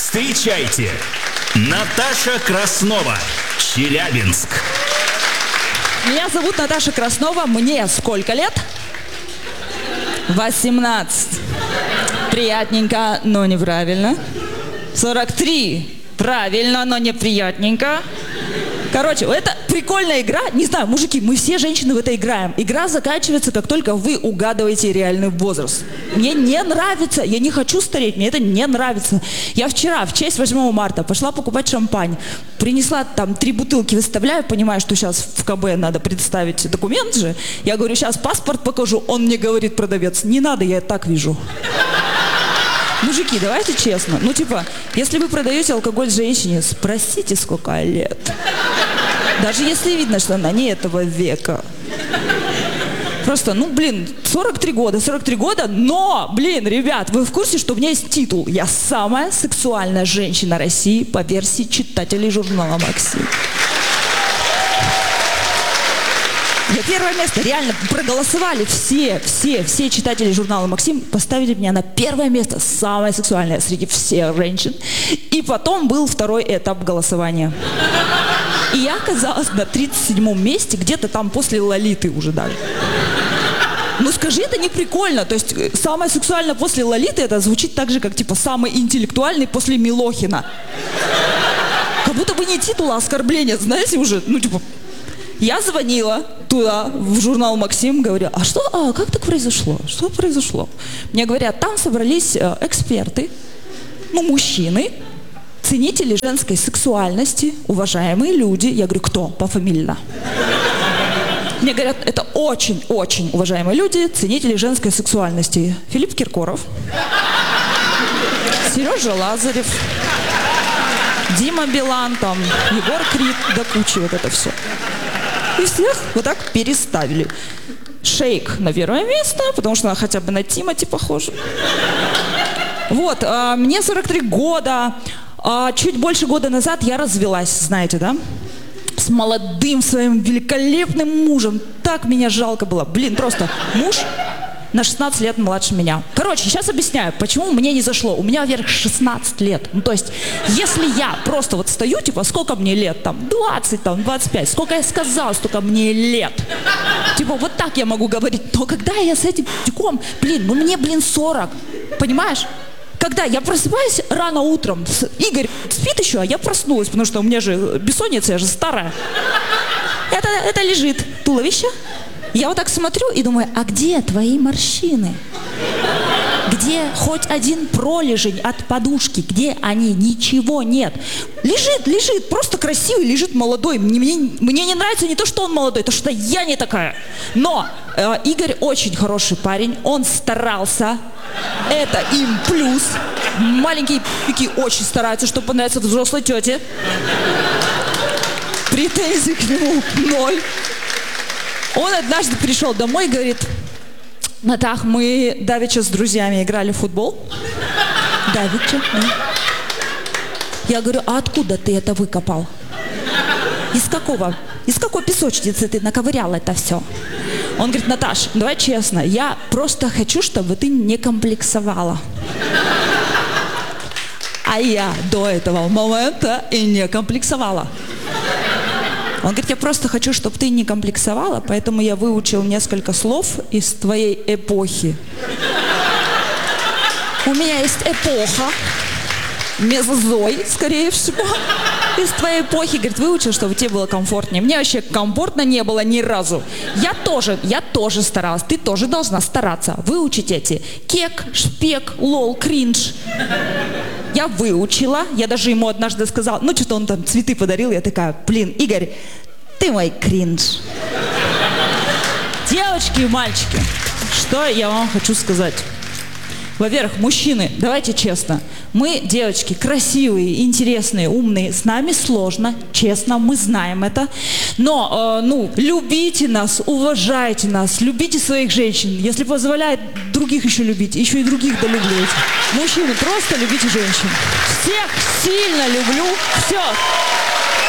Встречайте, Наташа Краснова, Челябинск. Меня зовут Наташа Краснова. Мне сколько лет? 18. Приятненько, но неправильно. 43. Правильно, но неприятненько. Короче, это прикольная игра. Не знаю, мужики, мы все женщины в это играем. Игра заканчивается, как только вы угадываете реальный возраст. Мне не нравится, я не хочу стареть, мне это не нравится. Я вчера, в честь 8 марта, пошла покупать шампань. Принесла там 3 бутылки, выставляю, понимаю, что сейчас в КБ надо представить документ же. Я говорю, сейчас паспорт покажу. Он мне говорит, продавец, не надо, я так вижу. Мужики, давайте честно. Ну, типа, если вы продаете алкоголь женщине, спросите, сколько лет. Даже если видно, что она не этого века. Просто, 43 года, но, ребят, вы в курсе, что у меня есть титул? Я самая сексуальная женщина России по версии читателей журнала «Максим». Я первое место, реально проголосовали все читатели журнала «Максим», поставили меня на первое место, самое сексуальное среди всех женщин. И потом был второй этап голосования. И я оказалась на 37-м месте, где-то там после Лолиты уже даже. Ну скажи, это не прикольно. То есть самое сексуальное после Лолиты, это звучит так же, как типа самый интеллектуальный после Милохина. Как будто бы не титул, а оскорбление, знаете, уже, Я звонила туда, в журнал «Максим», говорю, как так произошло? Что произошло? Мне говорят, там собрались эксперты, мужчины, ценители женской сексуальности, уважаемые люди. Я говорю, кто? Пофамильно. Мне говорят, это очень-очень уважаемые люди, ценители женской сексуальности. Филипп Киркоров, Сережа Лазарев, Дима Билан, Егор Крид, да куча вот это все. И всех вот так переставили. Шейк на первое место, потому что она хотя бы на Тимати похожа. Вот, мне 43 года. Чуть больше года назад я развелась, знаете, да? С молодым своим великолепным мужем. Так меня жалко было. Просто муж на 16 лет младше меня. Короче, сейчас объясняю, почему мне не зашло. У меня, во-первых, 16 лет. То есть, если я просто стою, сколько мне лет? 20, 25. Сколько я сказала, столько мне лет. Вот так я могу говорить. Но когда я с этим тиком, мне, 40. Понимаешь? Когда я просыпаюсь рано утром, Игорь спит еще, а я проснулась, потому что у меня же бессонница, я же старая. Это лежит туловище. Я вот так смотрю и думаю, а где твои морщины? Где хоть один пролежень от подушки? Где они? Ничего нет. Лежит, просто красивый, лежит молодой. Мне не нравится не то, что он молодой, то, что я не такая. Но Игорь очень хороший парень, он старался. Это им плюс. Маленькие пики очень стараются, чтобы понравиться взрослой тете. Претензий к нему 0. Он однажды пришел домой и говорит, Натах, мы давеча с друзьями играли в футбол. Давеча, да. Я говорю, а откуда ты это выкопал? Из какой песочницы ты наковырял это все? Он говорит, Наташ, давай честно, я просто хочу, чтобы ты не комплексовала. А я до этого момента и не комплексовала. Он говорит, я просто хочу, чтобы ты не комплексовала, поэтому я выучил несколько слов из твоей эпохи. У меня есть эпоха, мезозой, скорее всего, из твоей эпохи. Говорит, выучил, чтобы тебе было комфортнее. Мне вообще комфортно не было ни разу. Я тоже старалась, ты тоже должна стараться. Выучить эти кек, шпек, лол, кринж. Я выучила, я даже ему однажды сказала, что-то он там цветы подарил, я такая, Игорь, ты мой кринж. Девочки и мальчики, что я вам хочу сказать. Во-первых, мужчины, давайте честно, мы, девочки, красивые, интересные, умные, с нами сложно, честно, мы знаем это, но, любите нас, уважайте нас, любите своих женщин, если позволяет других еще любить, еще и других долюбливайте. Мужчины, просто любите женщин. Всех сильно люблю, все.